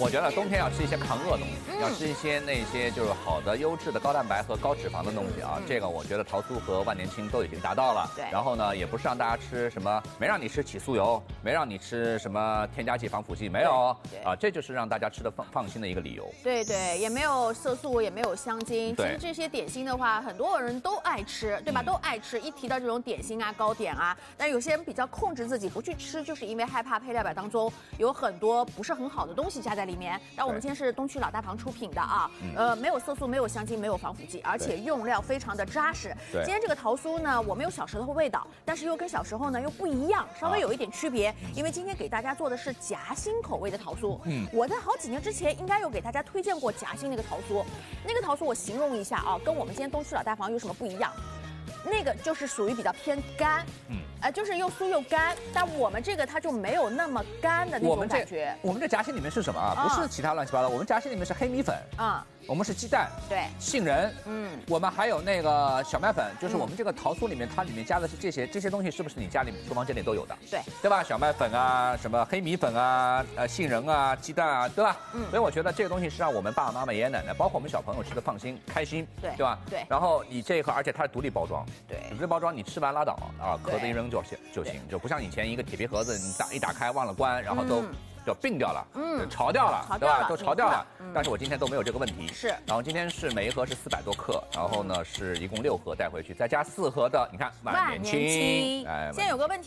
我觉得冬天要吃一些抗饿的东西，要吃一些那些就是好的、优质的高蛋白和高脂肪的东西啊。这个我觉得桃酥和万年青都已经达到了。 对。 然后呢，也不是让大家吃什么，没让你吃起酥油，没让你吃什么添加剂、防腐剂，没有啊，这就是让大家吃的放心的一个理由。 对对，也没有色素，也没有香精。其对实这些点心的话，很多人都爱吃，对吧？都爱吃。一提到这种点心啊、糕点啊，但有些人比较控制自己不去吃，就是因为害怕配料表当中有很多不是很好的东西加在里面。但我们今天是东区老大房出品的啊，没有色素，没有香精，没有防腐剂，而且用料非常的扎实。今天这个桃酥呢，我们有小时候的味道，但是又跟小时候呢又不一样，稍微有一点区别。因为今天给大家做的是夹心口味的桃酥。我在好几年之前应该有给大家推荐过夹心那个桃酥，那个桃酥我形容一下啊，跟我们今天东区老大房有什么不一样？那个就是属于比较偏干，就是又酥又干，但我们这个它就没有那么干的那种感觉。 我们这夹心里面是什么啊？不是其他乱七八糟，我们夹心里面是黑米粉我们是鸡蛋， 对， 杏仁，我们还有那个小麦粉，就是我们这个桃酥里面，它里面加的是这些东西，是不是你家里厨房间里都有的？对吧？小麦粉啊，什么黑米粉啊，杏仁啊，鸡蛋啊，对吧？所以我觉得这个东西是让我们爸爸妈妈、爷爷奶奶，包括我们小朋友吃的放心、开心，对吧？ 对。 然后你这一盒，而且它是独立包装， 对， 独立包装你吃完拉倒啊，壳子一扔就行，就不像以前一个铁皮盒子，你一打开忘了关，然后都病掉了，潮掉了，对吧？都潮掉了。但是我今天都没有这个问题。 是。 然后今天是每一盒是400多克，然后呢是一共6盒带回去，再加4盒的，你看万年青。 现在有个问题。